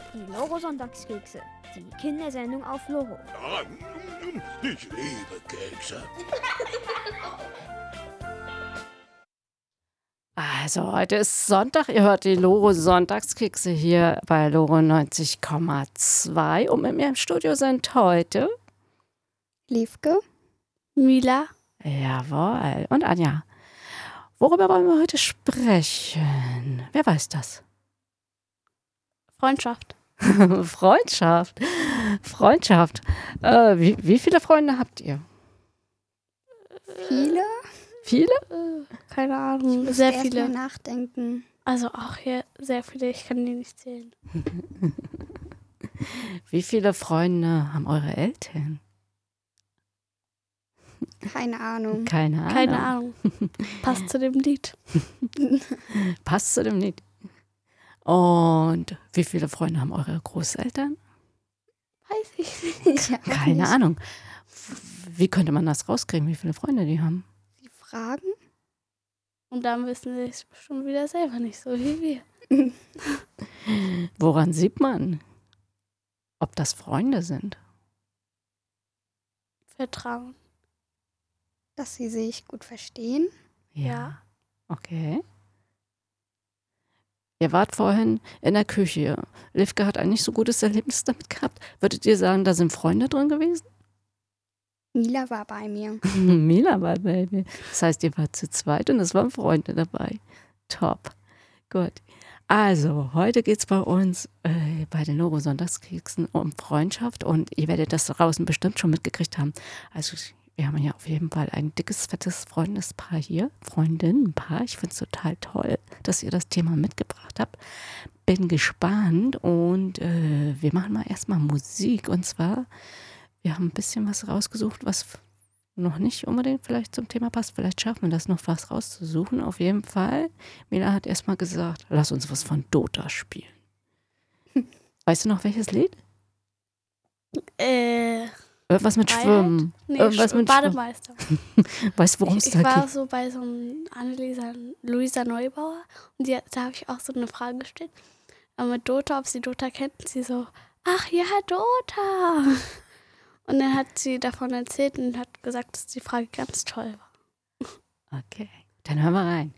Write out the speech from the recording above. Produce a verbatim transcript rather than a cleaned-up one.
Die Loro-Sonntagskekse, die Kindersendung auf Loro. Ah, ich liebe Kekse. Also, heute ist Sonntag. Ihr hört die Loro-Sonntagskekse hier bei Loro neunzig Komma zwei. Und mit mir im Studio sind heute Liefke, Mila. Jawohl. Und Anja. Worüber wollen wir heute sprechen? Wer weiß das? Freundschaft. Freundschaft. Freundschaft. Äh, wie, wie viele Freunde habt ihr? viele? Viele? Äh, keine Ahnung. Ich Sehr muss viele. erst mal nachdenken. Also auch hier sehr viele. Ich kann die nicht zählen. Wie viele Freunde haben eure Eltern? Keine Ahnung. Keine Ahnung. Keine Ahnung. Passt zu dem Lied. Passt zu dem Lied. Und wie viele Freunde haben eure Großeltern? Weiß ich nicht. Ja, Keine nicht. Ahnung. Wie könnte man das rauskriegen, wie viele Freunde die haben? Die Fragen? Und dann wissen sie es schon wieder selber nicht so wie wir. Woran sieht man, ob das Freunde sind? Vertrauen. Dass sie sich gut verstehen. Ja. Okay. Ihr wart vorhin in der Küche. Livke hat ein nicht so gutes Erlebnis damit gehabt. Würdet ihr sagen, da sind Freunde drin gewesen? Mila war bei mir. Mila war Baby. Das heißt, ihr wart zu zweit und es waren Freunde dabei. Top. Gut. Also, heute geht es bei uns äh, bei den Loro-Sonntagskeksen um Freundschaft und ihr werdet das draußen bestimmt schon mitgekriegt haben. Also, wir haben ja auf jeden Fall ein dickes, fettes Freundespaar hier. Freundinnenpaar. Ich finde es total toll, dass ihr das Thema mitgebracht habt. Bin gespannt und äh, wir machen mal erstmal Musik und zwar, wir haben ein bisschen was rausgesucht, was noch nicht unbedingt vielleicht zum Thema passt. Vielleicht schaffen wir das noch, was rauszusuchen. Auf jeden Fall. Mila hat erstmal gesagt, lass uns was von Dota spielen. Weißt du noch, welches Lied? Äh, Irgendwas mit Wild? Schwimmen. nee, Irgendwas Sch- mit Bademeister. Schwimmen. Weißt du, worum Ich, es ich da war geht? so bei so einem Anneliesa, Luisa Neubauer und die, da habe ich auch so eine Frage gestellt. Aber mit Dota, ob sie Dota kennt, und sie so, ach ja, Dota. Und dann hat sie davon erzählt und hat gesagt, dass die Frage ganz toll war. Okay, dann hören wir rein.